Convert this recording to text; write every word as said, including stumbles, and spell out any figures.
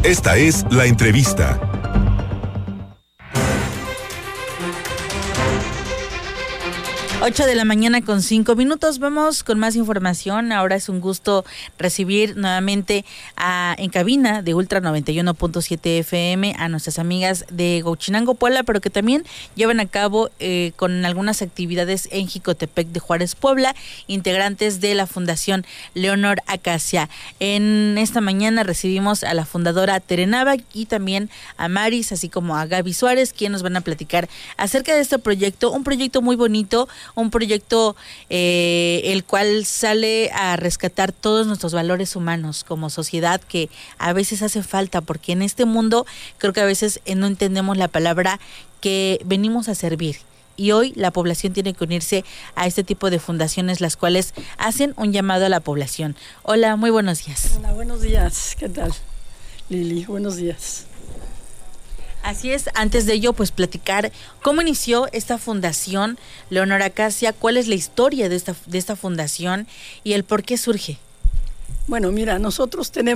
Esta es La Entrevista. ocho de la mañana con cinco minutos. Vamos con más información. Ahora es un gusto recibir nuevamente a, en cabina de Ultra noventa y uno punto siete F M a nuestras amigas de Huachinango, Puebla, pero que también llevan a cabo eh, con algunas actividades en Jicotepec de Juárez, Puebla, integrantes de la Fundación Leonor Acacia. En esta mañana recibimos a la fundadora Tere Nava y también a Maris, así como a Gaby Suárez, quienes nos van a platicar acerca de este proyecto, un proyecto muy bonito, un proyecto eh, el cual sale a rescatar todos nuestros valores humanos como sociedad que a veces hace falta, porque en este mundo creo que a veces no entendemos la palabra que venimos a servir. Y hoy la población tiene que unirse a este tipo de fundaciones, las cuales hacen un llamado a la población. Hola, muy buenos días. Hola, buenos días. ¿Qué tal, Lili? Buenos días. Así es, antes de ello, pues platicar cómo inició esta fundación Leonor Acacia, cuál es la historia de esta, de esta fundación y el por qué surge. Bueno, mira, nosotros tenemos